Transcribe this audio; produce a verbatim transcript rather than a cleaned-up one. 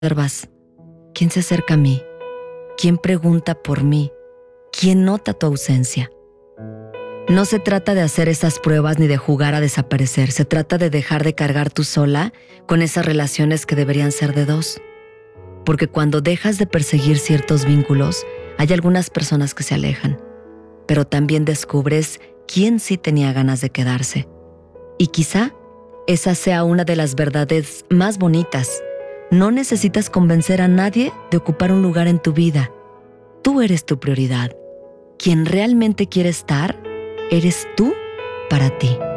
observas? ¿Quién se acerca a mí? ¿Quién pregunta por mí? ¿Quién nota tu ausencia? No se trata de hacer esas pruebas ni de jugar a desaparecer. Se trata de dejar de cargar tú sola con esas relaciones que deberían ser de dos. Porque cuando dejas de perseguir ciertos vínculos, hay algunas personas que se alejan, pero también descubres quién sí tenía ganas de quedarse. Y quizá esa sea una de las verdades más bonitas. No necesitas convencer a nadie de ocupar un lugar en tu vida. Tú eres tu prioridad. Quien realmente quiere estar, eres tú para ti.